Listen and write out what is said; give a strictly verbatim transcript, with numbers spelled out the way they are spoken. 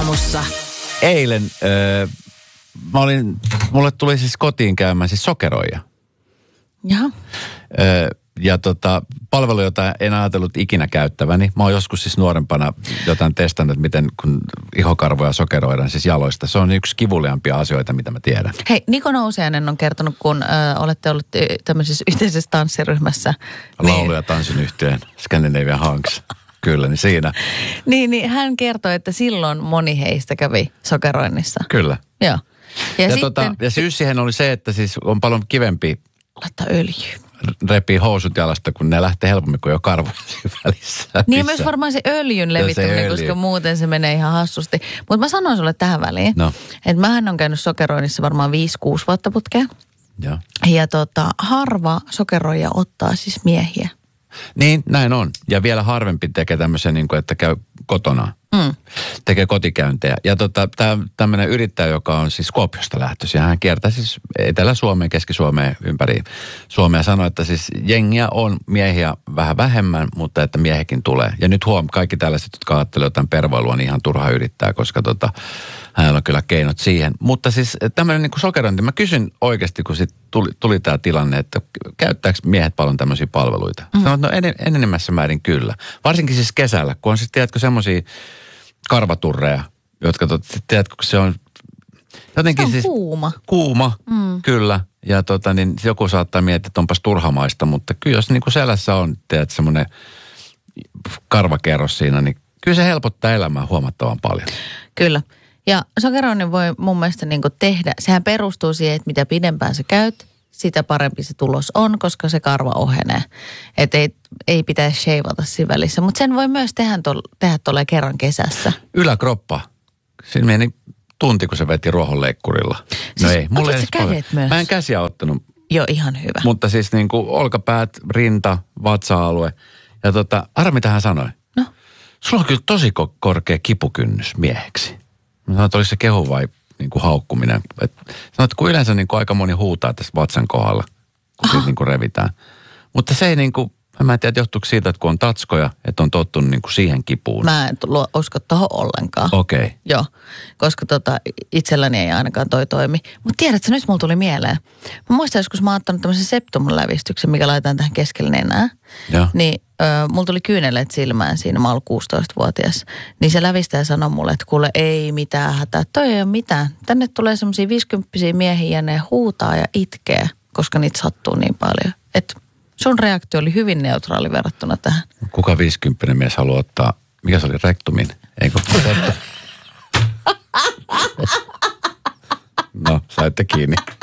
aamussa. Eilen öö, mä olin, mulle tuli siis kotiin käymään siis sokeroija. Jaha. Öö, ja tota, palvelu, jota en ajatellut ikinä käyttäväni. Mä oon joskus siis nuorempana jotain testannut, miten kun ihokarvoja sokeroidaan siis jaloista. Se on yksi kivuliampia asioita, mitä mä tiedän. Hei, Niko Nousiainen on kertonut, kun ö, olette ollut tämmöisessä yhteisessä tanssiryhmässä. Laulu- ja tanssin yhteen, Scandinavian Hunks. Kyllä, niin siinä. niin, niin hän kertoi, että silloin moni heistä kävi sokeroinnissa. Kyllä. Joo. Ja, Ja, ja, sitten... tota, ja syys siihen oli se, että siis on paljon kivempi laittaa öljyä. repii housut jalasta, kun ne lähtee helpommin kuin jo karvoja välissä. Niin myös varmaan se öljyn levittäminen, öljy. Koska muuten se menee ihan hassusti. Mutta mä sanoin sulle tähän väliin, no. että mähän on käynyt sokeroinnissa varmaan viisi kuusi vuotta putkeen. Ja, ja tota, harva sokeroija ottaa siis miehiä. Niin, näin on. Ja vielä harvempi tekee tämmöisen, niin kuin, että käy kotona. Mm. Tekee kotikäyntejä. Ja tota, tämmöinen yrittäjä, joka on siis Kuopiosta lähtöisin. Hän kiertää siis Etelä-Suomeen, Keski-Suomeen ympäri Suomea. Sanoi, että siis jengiä on miehiä vähän vähemmän, mutta että miehekin tulee. Ja nyt huom, kaikki tällaiset, jotka ajattelee jotain pervoilua, niin ihan turha yrittää, koska tota, hänellä on kyllä keinot siihen. Mutta siis tämmöinen niin kuin sokerointi. Mä kysyn oikeasti, kun sit tuli, tuli tämä tilanne, että käyttääkö miehet paljon tämmöisiä palveluita? Mm. Sanoin, että no en, enenemässä määrin kyllä. Varsinkin siis kesällä, kun on sitten, tiedätkö, semmoisia karvaturreja, jotka, tiedätkö, se on jotenkin se on siis kuuma. Kuuma, mm. kyllä. Ja tota, niin joku saattaa miettiä, että onpas turhamaista, mutta kyllä jos niin kuin selässä on, tiedät, semmoinen karvakerros siinä, niin kyllä se helpottaa elämää huomattavan paljon. Kyllä. Ja sokeroinnin voi mun mielestä niin kuin tehdä, sehän perustuu siihen, että mitä pidempään sä käyt, sitä parempi se tulos on, koska se karva ohenee. Että ei, ei pitäisi sheivata siinä välissä. Mutta sen voi myös tehdä, tol, tehdä tuolla kerran kesässä. Yläkroppa. Siinä meni tunti, kun se veti ruohonleikkurilla. Siis, no ei, mulla ei kädet paljon. Myös? Mä en käsiä ottanut. Joo, ihan hyvä. Mutta siis niin kuin olkapäät, rinta, vatsa-alue. Ja tota, arva mitä hän sanoi. No? Sulla on kyllä tosi korkea kipukynnys mieheksi. Mä sanoin, että olisi se kehu vai niin kuin haukkuminen. Sanoin, että kun yleensä niin kuin aika moni huutaa tässä vatsan kohdalla, kun siitä niin kuin revitään. Mutta se ei niin kuin, mä en tiedä, johtuuko siitä, että kun on tatskoja, että on tottunut niin kuin siihen kipuun. Mä en tulo, usko tohon ollenkaan. Okei. Okay. Joo, koska tota, itselläni ei ainakaan toi toimi. Mutta tiedätkö, nyt mulla tuli mieleen. Mä muistan joskus, mä oon ottanut tämmöisen septum-lävistyksen, mikä laitetaan tähän keskelle nenää. Joo. Niin ö, mulla tuli kyyneleet silmään siinä, mä olin kuusitoistavuotias. Niin se lävistäjä sanoi mulle, että kuule ei mitään hätää, toi ei ole mitään. Tänne tulee semmoisia viisikymppisiä miehiä ja ne huutaa ja itkee, koska niitä sattuu niin paljon. Että sun reaktio oli hyvin neutraali verrattuna tähän. Kuka viisikymppinen mies haluaa ottaa, mikä se oli, rektumin? Eikö? No, saitte kiinni.